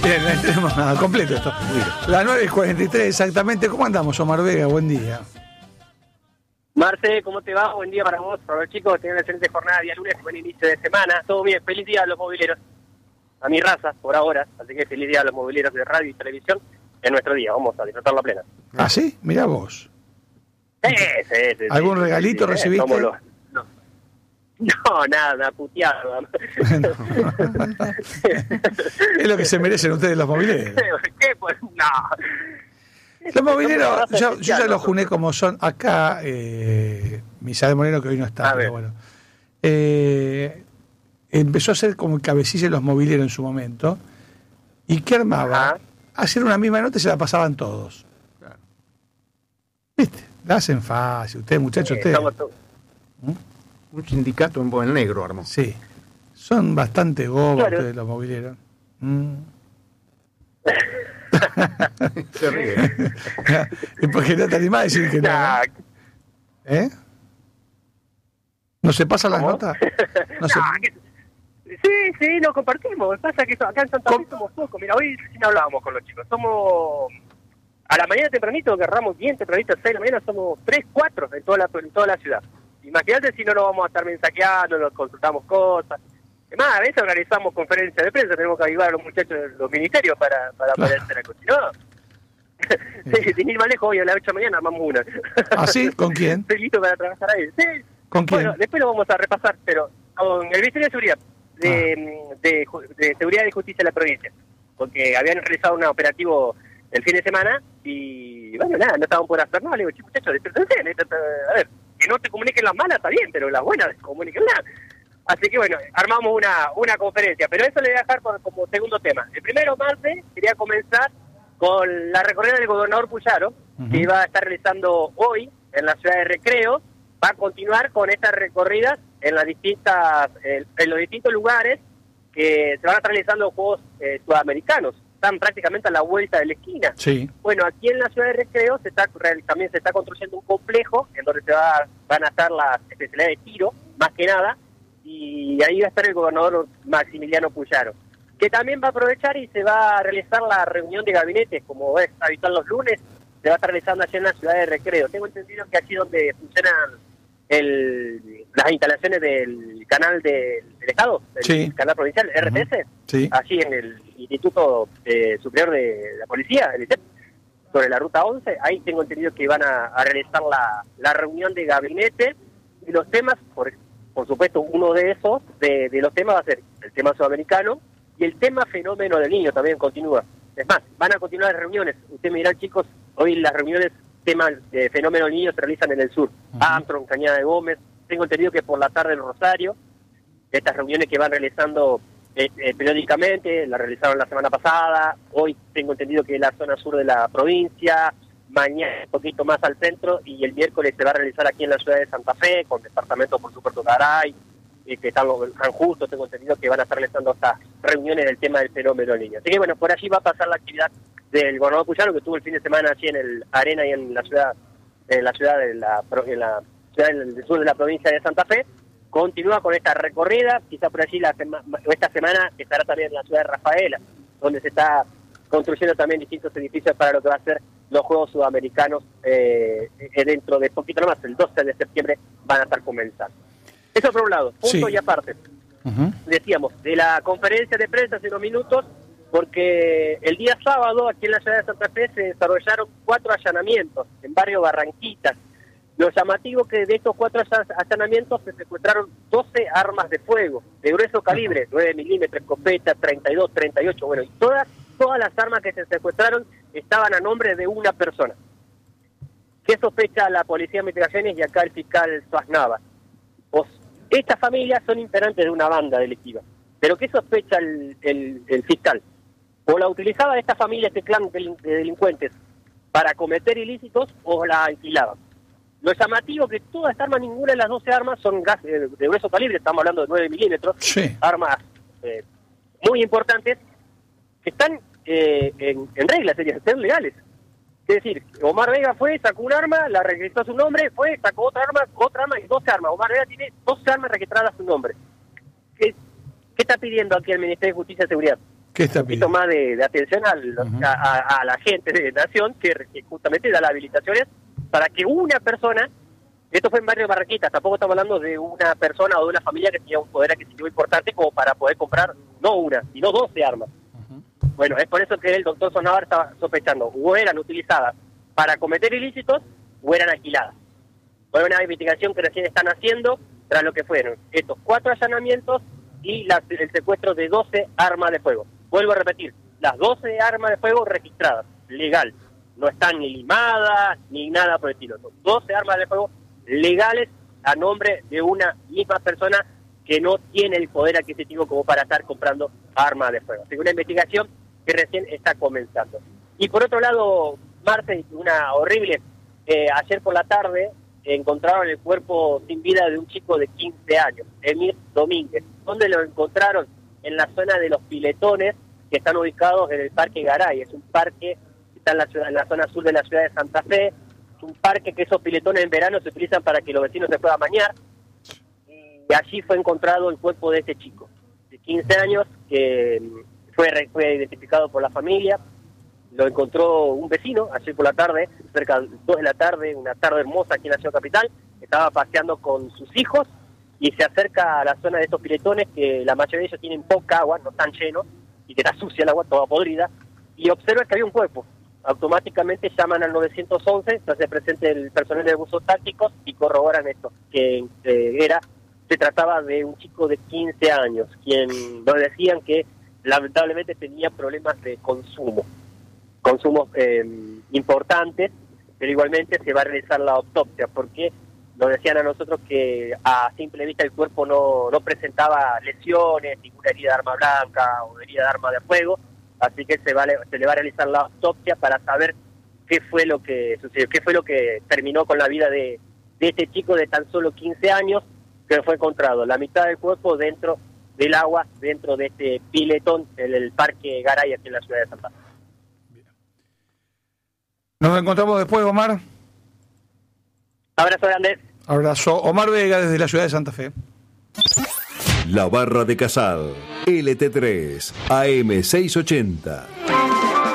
Bien, no tenemos nada, completo esto. Las 9:43 exactamente. ¿Cómo andamos, Omar Vega? Buen día. Marce, ¿cómo te va? Buen día para vos, para los chicos. Tengan una excelente jornada día lunes, buen inicio de semana. Todo bien, feliz día a los mobileros. A mi raza, por ahora. Así que feliz día a los mobileros de radio y televisión. Es nuestro día, vamos a disfrutarlo a plena. ¿Ah, sí? Mirá vos. Sí. ¿Algún regalito recibiste? No, nada, puteado. Bueno. Es lo que se merecen ustedes los mobileros. ¿Qué? Pues no. Los mobileros, yo ya los juné como son. Acá, Misael Moreno, que hoy no está, pero bueno. Empezó a ser como el cabecilla de los mobileros en su momento. ¿Y qué armaba? Ajá. Hacer una misma nota y se la pasaban todos. Claro. ¿Viste? La hacen fácil. Ustedes, muchachos, ustedes. Un sindicato en Buen Negro armó. Sí. Son bastante gobos Claro. ustedes los mobileros. Se ríe. ¿Y por qué no te animás a decir que no? Nah. ¿Eh? ¿No se pasan las ¿Cómo? notas? No se... Sí, lo compartimos. Pasa que acá en Santa Fe somos pocos. Mira, hoy recién hablábamos con los chicos. Somos... A la mañana tempranito, agarramos bien tempranito, a 6 de la mañana, somos 3, 4 en toda la ciudad. Imagínate si no nos vamos a estar mensajeando, nos consultamos cosas. Además, a veces organizamos conferencias de prensa, tenemos que ayudar a los muchachos de los ministerios para poder hacer algo. Si no, sin ir más lejos, hoy a las 8 de la mañana armamos una. ¿Ah, sí? ¿Con quién? Estoy listo para trabajar ahí. Sí. ¿Con quién? Bueno, después lo vamos a repasar, pero con el Ministerio de Seguridad, de Seguridad y Justicia de la provincia, porque habían realizado un operativo el fin de semana y, bueno, nada, no estaban por hacer nada. Le digo, chicos, muchachos, despiértense, a ver, que no te comuniquen las malas, está bien, pero las buenas, comuníquenlas. Así que, bueno, armamos una conferencia, pero eso le voy a dejar como segundo tema. El primero, Marce, quería comenzar con la recorrida del gobernador Puyaro, que iba a estar realizando hoy en la ciudad de Recreo. Va a continuar con estas recorridas en los distintos lugares que se van a estar realizando juegos sudamericanos. Están prácticamente a la vuelta de la esquina. Sí. Bueno, aquí en la ciudad de Recreo también se está construyendo un complejo en donde van a estar las especialidades de tiro, más que nada, y ahí va a estar el gobernador Maximiliano Puyaro, que también va a aprovechar y se va a realizar la reunión de gabinetes, como es habitual los lunes, se va a estar realizando allí en la ciudad de Recreo. Tengo entendido que aquí donde funcionan las instalaciones del canal del Estado, el canal provincial, RTS, sí. allí en el Instituto Superior de la Policía, el ITEP, sobre la Ruta 11, ahí tengo entendido que van a realizar la reunión de gabinete, y los temas, por supuesto, uno de esos, de los temas va a ser el tema sudamericano, y el tema fenómeno del niño también continúa. Es más, van a continuar las reuniones. Ustedes me dirán, chicos, hoy las reuniones tema de fenómeno del niño se realizan en el sur. Armstrong, Cañada de Gómez, tengo entendido que por la tarde en Rosario, estas reuniones que van realizando periódicamente, la realizaron la semana pasada, hoy tengo entendido que es la zona sur de la provincia, mañana un poquito más al centro, y el miércoles se va a realizar aquí en la ciudad de Santa Fe, con departamentos por supuesto Garay, que están San Justo, tengo entendido que van a estar realizando estas reuniones del tema del fenómeno del niño. Así que bueno, por allí va a pasar la actividad del gobernador Puyaro, que estuvo el fin de semana allí en el Arena y en la ciudad del sur de la provincia de Santa Fe. Continúa con esta recorrida, quizá por allí esta semana estará también en la ciudad de Rafaela, donde se está construyendo también distintos edificios para lo que va a ser los Juegos Sudamericanos dentro de poquito nomás, el 12 de septiembre van a estar comenzando. Eso por un lado, punto y aparte. Decíamos, de la conferencia de prensa hace unos minutos, porque el día sábado aquí en la ciudad de Santa Fe se desarrollaron 4 allanamientos en barrio Barranquitas. Lo llamativo que de estos 4 allanamientos se secuestraron 12 armas de fuego, de grueso calibre, 9 milímetros, escopeta, 32, 38, bueno, y todas las armas que se secuestraron estaban a nombre de una persona. ¿Qué sospecha la Policía de Investigaciones y acá el fiscal Suárez Nava? Estas familias son integrantes de una banda delictiva, pero ¿qué sospecha el fiscal? O la utilizaba esta familia, este clan de delincuentes, para cometer ilícitos, o la alquilaban. Lo llamativo que todas estas armas, ninguna de las 12 armas son gas de grueso calibre, estamos hablando de 9 milímetros, armas muy importantes, que están en regla, serían legales. Es decir, Omar Vega fue, sacó un arma, la registró a su nombre, sacó otra arma y 12 armas. Omar Vega tiene 12 armas registradas a su nombre. ¿Qué está pidiendo aquí el Ministerio de Justicia y Seguridad? está un poquito más de atención a la gente de Nación, que justamente da las habilitaciones para que una persona, esto fue en Barrio Barranquitas, tampoco estamos hablando de una persona o de una familia que tenía un poder adquisitivo importante como para poder comprar no una, sino 12 armas. Bueno, es por eso que el doctor Sonabar estaba sospechando, o eran utilizadas para cometer ilícitos o eran alquiladas. Fue una investigación que recién están haciendo tras lo que fueron estos 4 allanamientos y el secuestro de 12 armas de fuego. Vuelvo a repetir, las 12 armas de fuego registradas, legal, no están ni limadas ni nada por el estilo. Son 12 armas de fuego legales a nombre de una misma persona que no tiene el poder adquisitivo como para estar comprando armas de fuego. Así que una investigación que recién está comenzando. Y por otro lado, Marce, una horrible, ayer por la tarde encontraron el cuerpo sin vida de un chico de 15 años, Emir Domínguez. ¿Dónde lo encontraron? En la zona de los piletones que están ubicados en el Parque Garay. Es un parque que está en la zona sur de la ciudad de Santa Fe. Es un parque que esos piletones en verano se utilizan para que los vecinos se puedan bañar. Y allí fue encontrado el cuerpo de este chico, de 15 años, que fue identificado por la familia. Lo encontró un vecino ayer por la tarde, cerca de 2 de la tarde, una tarde hermosa aquí en la ciudad capital. Estaba paseando con sus hijos y se acerca a la zona de estos piletones, que la mayoría de ellos tienen poca agua, no están llenos, y que está sucia el agua, toda podrida, y observa que había un cuerpo. Automáticamente llaman al 911, se hace presente el personal de buzos tácticos y corroboran esto, que se trataba de un chico de 15 años, quien nos decían que lamentablemente tenía problemas de consumos importantes, pero igualmente se va a realizar la autopsia, porque nos decían a nosotros que a simple vista el cuerpo no presentaba lesiones, ninguna herida de arma blanca o herida de arma de fuego, así que se le va a realizar la autopsia para saber qué fue lo que sucedió, qué fue lo que terminó con la vida de este chico de tan solo 15 años, que fue encontrado la mitad del cuerpo dentro del agua, dentro de este piletón en el Parque Garay aquí en la ciudad de Santa Fe. Nos encontramos después, Omar. Abrazo grande. Abrazo. Omar Vega desde la ciudad de Santa Fe. La Barra de Casal, LT3, AM680.